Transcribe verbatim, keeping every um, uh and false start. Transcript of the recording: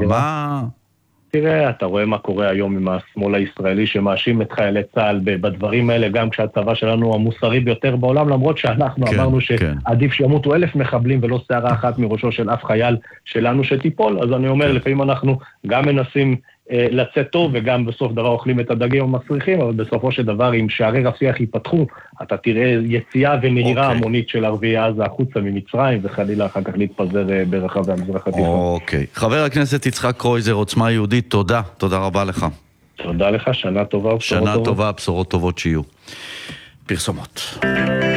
מה... תראה, אתה רואה מה קורה היום עם השמאל הישראלי שמאשים את חיילי צה"ל בדברים האלה, גם כשהצבא שלנו המוסרי ביותר בעולם, למרות שאנחנו כן, אמרנו שעדיף כן. שימותו אלף מחבלים ולא שערה אחת מראשו של אף חייל שלנו שטיפול, אז אני אומר, כן. לפעמים אנחנו גם מנסים אה, לצאת טוב וגם בסוף דבר אוכלים את הדגים המסריחים, אבל בסופו של דבר אם שערי רפיח ייפתחו, אתה תראה יציאה ונהירה אוקיי. המונית של ערביי עזה החוצה ממצרים, וחלילה אחר כך להתפזר אה, ברחבי המזרח התיכון. אוקיי. חבר הכנסת יצחק קרויזר, עוצמה יהודית, תודה. תודה רבה לך. תודה לך, שנה טובה ובשורות טובות. שנה טובה, בשורות טובות שיהיו. פרסומות.